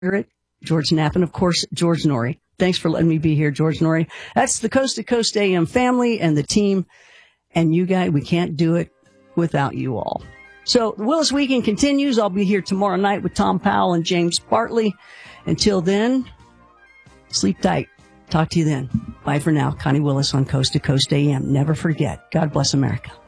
George Knapp, and of course, George Noory. Thanks for letting me be here, George Noory. That's the Coast to Coast AM family and the team. And you guys, we can't do it without you all. So the Willis Weekend continues. I'll be here tomorrow night with Tom Powell and James Bartley. Until then, sleep tight. Talk to you then. Bye for now. Connie Willis on Coast to Coast AM. Never forget. God bless America.